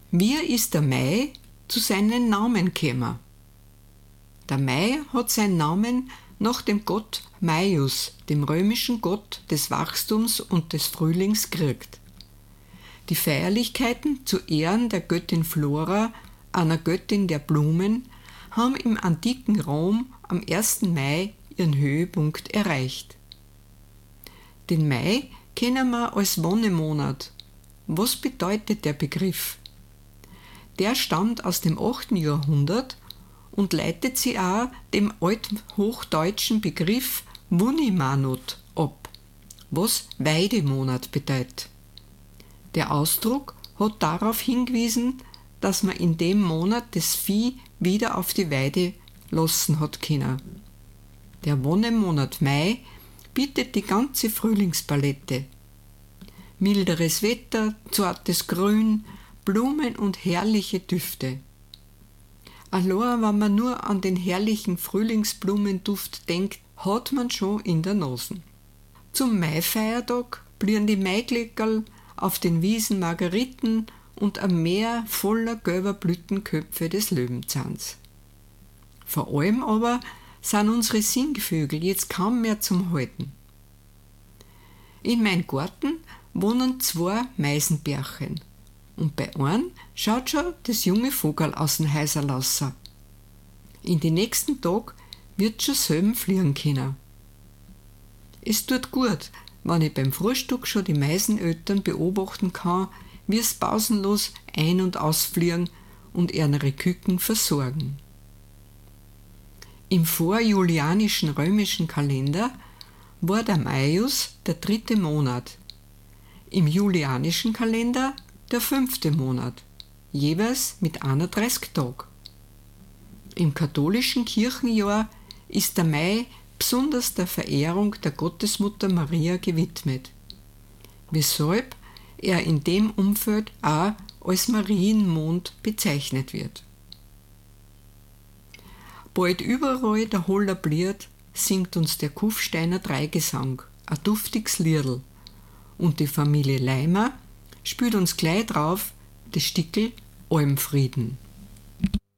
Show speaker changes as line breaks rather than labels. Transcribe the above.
Wie ist der Mai zu seinem Namen gekommen? Der Mai hat seinen Namen nach dem Gott Maius, dem römischen Gott des Wachstums und des Frühlings, gekriegt. Die Feierlichkeiten zu Ehren der Göttin Flora, einer Göttin der Blumen, haben im antiken Rom am 1. Mai ihren Höhepunkt erreicht. Den Mai kennen wir als Wonnemonat. Was bedeutet der Begriff? Der stammt aus dem 8. Jahrhundert und leitet sich auch dem althochdeutschen Begriff Wunnimanut ab, was Weidemonat bedeutet. Der Ausdruck hat darauf hingewiesen, dass man in dem Monat das Vieh wieder auf die Weide lassen hat können. Der Wonnemonat Mai bietet die ganze Frühlingspalette. Milderes Wetter, zartes Grün, Blumen und herrliche Düfte. Allein wenn man nur an den herrlichen Frühlingsblumenduft denkt, hat man schon in der Nase. Zum Maifeiertag blühen die Maiglöckerl auf den Wiesen Margeriten und ein Meer voller gelber Blütenköpfe des Löwenzahns. Vor allem aber sind unsere Singvögel jetzt kaum mehr zum Halten. In meinem Garten wohnen 2 Meisenbärchen und bei einem schaut schon das junge Vogel aus dem Häuserl raus. In den nächsten Tag wird schon selben fliegen können. Es tut gut, wenn ich beim Frühstück schon die Meiseneltern beobachten kann, wie es pausenlos ein- und ausfliegen und ihre Küken versorgen. Im vorjulianischen römischen Kalender war der Maius der 3. Monat, im julianischen Kalender der 5. Monat, jeweils mit 31 Tagen. Im katholischen Kirchenjahr ist der Mai besonders der Verehrung der Gottesmutter Maria gewidmet, weshalb er in dem Umfeld auch als Marienmond bezeichnet wird. Bald überall der Holler bliert, singt uns der Kufsteiner Dreigesang, ein duftiges Liedl, und die Familie Leimer spielt uns gleich drauf das Stickel Almfrieden.